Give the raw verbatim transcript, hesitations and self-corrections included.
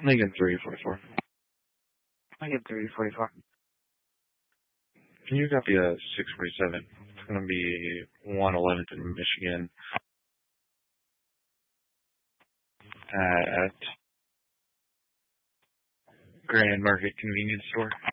Lincoln three forty-four. Lincoln three forty-four. Can you copy a six forty-seven? It's going to be one eleventh in Michigan at Grand Market Convenience Store.